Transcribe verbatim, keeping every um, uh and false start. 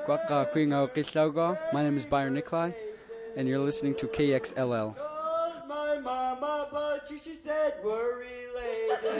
Kwaka Quingo Kislaugo. My name is Byron Nikolai, and you're listening to K X L L. Called my mama, but she, she said we're related.